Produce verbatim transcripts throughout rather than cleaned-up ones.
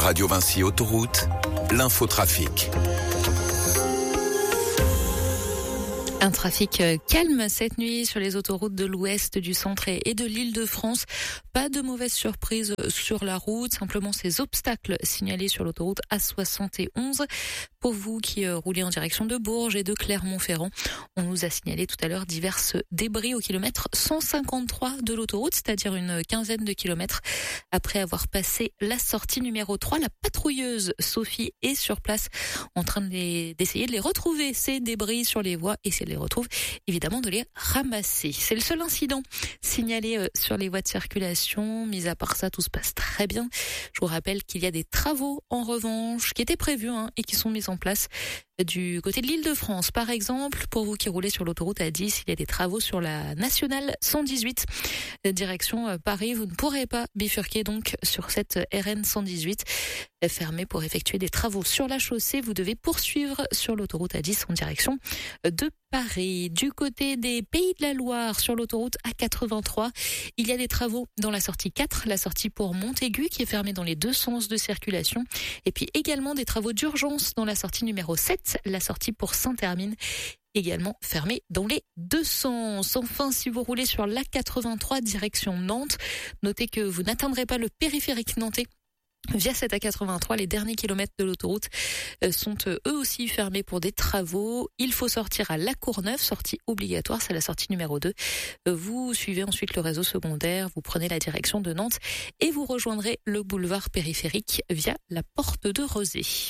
Radio Vinci Autoroute, l'infotrafic. Un trafic calme cette nuit sur les autoroutes de l'ouest, du centre et de l'Île-de-France. Pas de mauvaise surprise sur la route, simplement ces obstacles signalés sur l'autoroute A soixante et onze. Pour vous qui roulez en direction de Bourges et de Clermont-Ferrand, on nous a signalé tout à l'heure divers débris au kilomètre cent cinquante-trois de l'autoroute, c'est-à-dire une quinzaine de kilomètres après avoir passé la sortie numéro trois. La patrouilleuse Sophie est sur place en train de les, d'essayer de les retrouver, ces débris sur les voies, et si elle les retrouve, évidemment de les ramasser. C'est le seul incident signalé sur les voies de circulation. Mis à part ça, tout se passe très bien. Je vous rappelle qu'il y a des travaux en revanche qui étaient prévus hein, et qui sont mis en place du côté de l'Île-de-France. Par exemple, pour vous qui roulez sur l'autoroute A dix, il y a des travaux sur la nationale cent dix-huit. Direction Paris, vous ne pourrez pas bifurquer donc sur cette R N cent dix-huit. Fermée pour effectuer des travaux sur la chaussée, vous devez poursuivre sur l'autoroute A dix en direction de Paris. Du côté des Pays de la Loire, sur l'autoroute A quatre-vingt-trois, il y a des travaux dans la sortie quatre, la sortie pour Montaigu qui est fermée dans les deux sens de circulation. Et puis également des travaux d'urgence dans la sortie numéro sept, la sortie pour Saint-Hermine, également fermée dans les deux sens. Enfin, si vous roulez sur l'A quatre-vingt-trois direction Nantes, notez que vous n'atteindrez pas le périphérique nantais. Via cette A quatre-vingt-trois, les derniers kilomètres de l'autoroute sont eux aussi fermés pour des travaux. Il faut sortir à La Courneuve, sortie obligatoire, c'est la sortie numéro deux. Vous suivez ensuite le réseau secondaire, vous prenez la direction de Nantes et vous rejoindrez le boulevard périphérique via la porte de Rezé.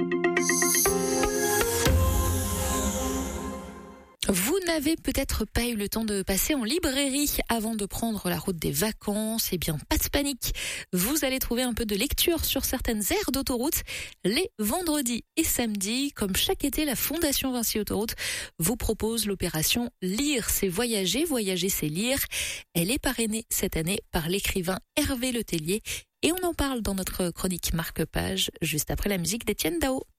Vous n'avez peut-être pas eu le temps de passer en librairie avant de prendre la route des vacances. Eh bien, pas de panique. Vous allez trouver un peu de lecture sur certaines aires d'autoroute les vendredis et samedis. Comme chaque été, la Fondation Vinci Autoroute vous propose l'opération Lire, c'est voyager, voyager, c'est lire. Elle est parrainée cette année par l'écrivain Hervé Letellier et on en parle dans notre chronique Marque-Page juste après la musique d'Étienne Dao.